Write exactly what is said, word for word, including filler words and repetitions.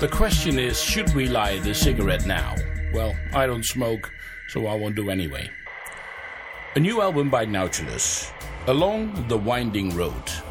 The question is, should we light a cigarette now? Well, I don't smoke, so I won't do anyway. A new album by Nautilus, Along the Winding Road.